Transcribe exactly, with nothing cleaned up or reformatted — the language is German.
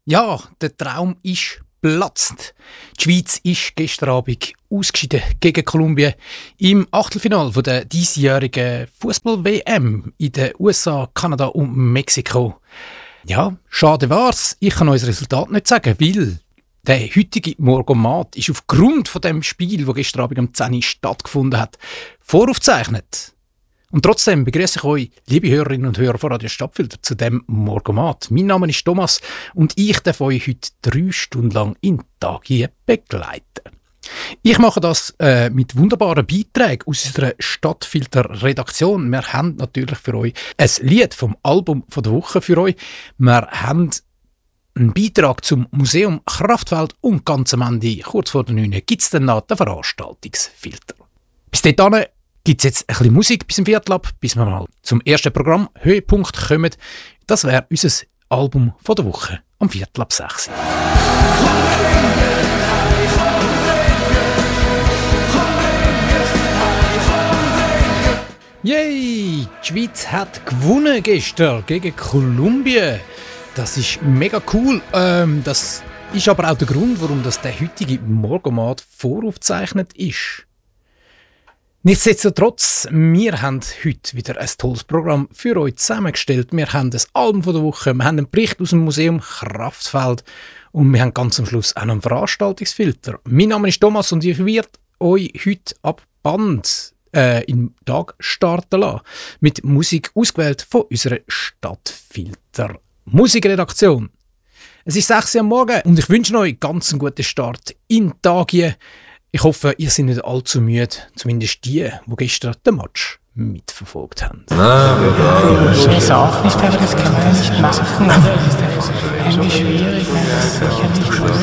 Ja, der Traum ist platzt. Die Schweiz ist gestern Abend ausgeschieden gegen Kolumbien im Achtelfinale der diesjährigen Fußball-W M in den U S A, Kanada und Mexiko. Ja, schade war's. Ich kann euch das Resultat nicht sagen, weil der heutige Morgomat ist aufgrund von dem Spiel, das gestern Abend um zehn Uhr stattgefunden hat, voraufgezeichnet. Und trotzdem begrüße ich euch, liebe Hörerinnen und Hörer von Radio Stadtfilter, zu dem Morgomat. Mein Name ist Thomas und ich darf euch heute drei Stunden lang in den Tag hier begleiten. Ich mache das äh, mit wunderbaren Beiträgen aus unserer Stadtfilter-Redaktion. Wir haben natürlich für euch ein Lied vom Album von der Woche für euch. Wir haben einen Beitrag zum Museum Kraftfeld und ganz am Ende, kurz vor der neun, gibt es dann noch den Veranstaltungsfilter. Bis dahin gibt es jetzt ein bisschen Musik bis zum Viertel ab, bis wir mal zum ersten Programm Höhepunkt kommen. Das wäre unser Album von der Woche am Viertel ab sechs. Yay! Die Schweiz hat gewonnen gestern gegen Kolumbien. Das ist mega cool. Ähm, das ist aber auch der Grund, warum das der heutige Morgomat voraufgezeichnet ist. Nichtsdestotrotz, wir haben heute wieder ein tolles Programm für euch zusammengestellt. Wir haben das Album von der Woche, wir haben einen Bericht aus dem Museum Kraftfeld und wir haben ganz am Schluss auch noch einen Veranstaltungsfilter. Mein Name ist Thomas und ich werde euch heute ab Band äh, im Tag starten lassen. Mit Musik ausgewählt von unserer Stadtfilter Musikredaktion. Es ist sechs Uhr am Morgen und ich wünsche euch ganz einen guten Start in den Tag hier. Ich hoffe, ihr seid nicht allzu müde, zumindest die, die gestern den Match mitverfolgt haben. Schöne Sache ist, aber das kann man nicht machen. Aber es ist einfach irgendwie schwierig, wenn das sicher nicht